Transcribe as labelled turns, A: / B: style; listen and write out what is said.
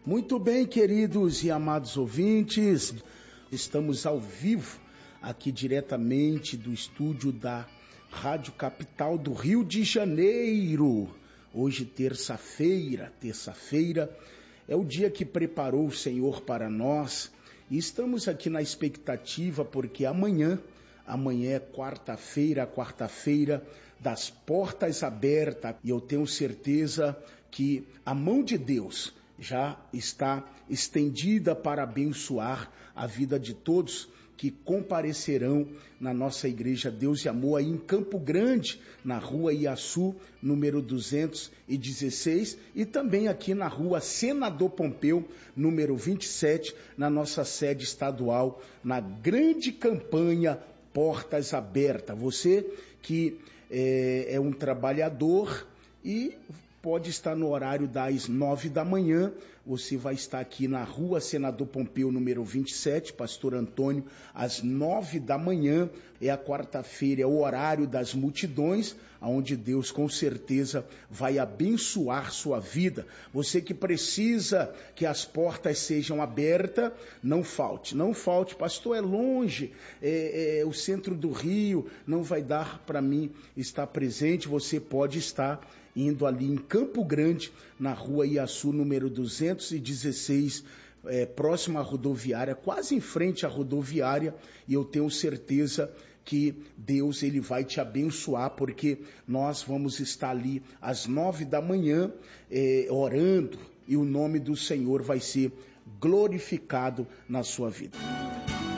A: Muito bem, queridos e amados ouvintes, estamos ao vivo aqui diretamente do estúdio da Rádio Capital do Rio de Janeiro. Hoje, terça-feira é o dia que preparou o Senhor para nós e estamos aqui na expectativa porque amanhã é quarta-feira das portas abertas e eu tenho certeza que a mão de Deus já está estendida para abençoar a vida de todos que comparecerão na nossa igreja Deus e Amor aí em Campo Grande, na rua Iaçu, número 216, e também aqui na rua Senador Pompeu, número 27, na nossa sede estadual, na grande campanha Portas Abertas. Você que é um trabalhador e pode estar no horário das 9 da manhã, você vai estar aqui na rua Senador Pompeu, número 27, Pastor Antônio, às 9 da manhã, é a quarta-feira, é o horário das multidões, onde Deus com certeza vai abençoar sua vida. Você que precisa que as portas sejam abertas, não falte, pastor, é longe, o centro do Rio, não vai dar para mim estar presente, você pode estar indo ali em Campo Grande, na rua Iaçu, número 216, próximo à rodoviária, quase em frente à rodoviária, e eu tenho certeza que Deus ele vai te abençoar, porque nós vamos estar ali às 9 da manhã, orando, e o nome do Senhor vai ser glorificado na sua vida.